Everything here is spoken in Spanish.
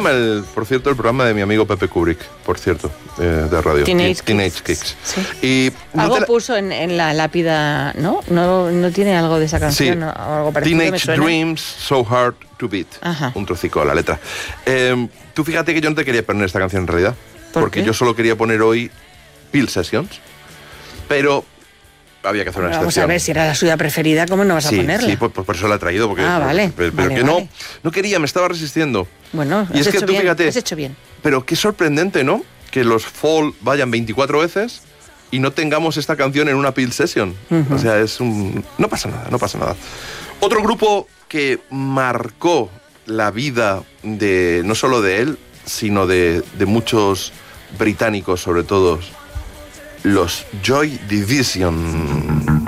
llama, por cierto, el programa de mi amigo Pepe Kubrick, por cierto, de radio? Teenage Kicks. Sí. Y algo puso en la lápida, ¿no? ¿No tiene algo de esa canción? Sí. ¿no? Algo parecido, Teenage Dreams, So Hard to Beat. Ajá. Un trocico de la letra. Tú fíjate que yo no te quería poner esta canción en realidad. Porque yo solo quería poner hoy Peel Sessions. Pero había que hacer una excepción. Vamos a ver, si era la suya preferida, ¿cómo no vas a ponerla? Sí, pues por eso la he traído. Porque, vale. Pero vale, que vale. no quería, me estaba resistiendo. Bueno, y es que tú fíjate, has hecho bien. Pero qué sorprendente, ¿no? Que los Fall vayan 24 veces y no tengamos esta canción en una Peel Session. O sea, no pasa nada. Otro grupo que marcó la vida de no solo de él, sino de muchos británicos, sobre todo, los Joy Division.